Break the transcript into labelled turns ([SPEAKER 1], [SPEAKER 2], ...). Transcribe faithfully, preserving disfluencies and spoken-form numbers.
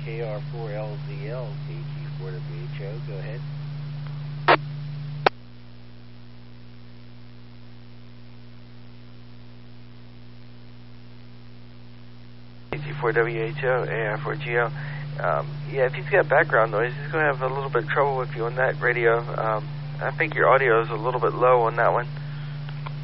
[SPEAKER 1] K R four L Z L, K G four W H O, go ahead.
[SPEAKER 2] K G four W H O, A R four G O. Um, yeah, if he's got background noise, he's going to have a little bit of trouble with you on that radio. Um, I think your audio is a little bit low on that one.